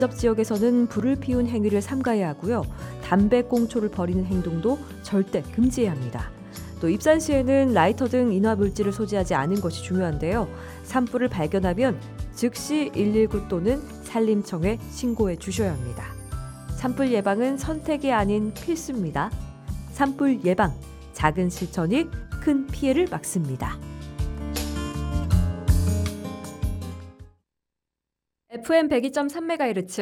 간접 지역에서는 불을 피운 행위를 삼가야 하고요. 담배 꽁초를 버리는 행동도 절대 금지해야 합니다. 또 입산 시에는 라이터 등 인화 물질을 소지하지 않은 것이 중요한데요. 산불을 발견하면 즉시 119 또는 산림청에 신고해 주셔야 합니다. 산불 예방은 선택이 아닌 필수입니다. 산불 예방, 작은 실천이 큰 피해를 막습니다. FM 102.3MHz